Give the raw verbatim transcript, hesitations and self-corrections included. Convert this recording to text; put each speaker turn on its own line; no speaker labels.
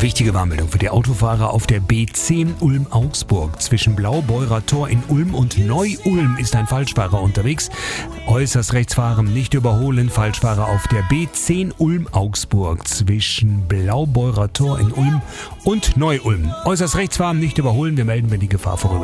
Wichtige Warnmeldung für die Autofahrer auf der B zehn Ulm-Augsburg. Zwischen Blaubeurer Tor in Ulm und Neu-Ulm ist ein Falschfahrer unterwegs. Äußerst rechts fahren, nicht überholen. Falschfahrer auf der B zehn Ulm-Augsburg. Zwischen Blaubeurer Tor in Ulm und Neu-Ulm. Äußerst rechts fahren, nicht überholen. Wir melden, wenn die Gefahr vorüber